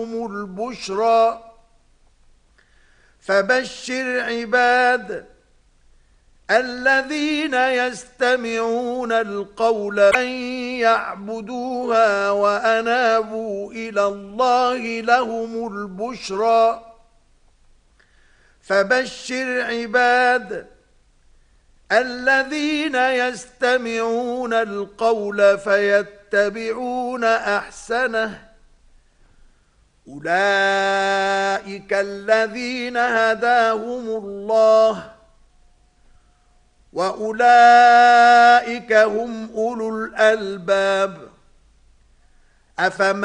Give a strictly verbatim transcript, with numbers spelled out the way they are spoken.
البشرى فبشر عباد الذين يستمعون القول أن يعبدوها وأنابوا إلى الله لهم البشرى فبشر عباد الذين يستمعون القول فيتبعون أحسنه أولئك الذين هداهم الله وأولئك هم أولو الألباب. أفمن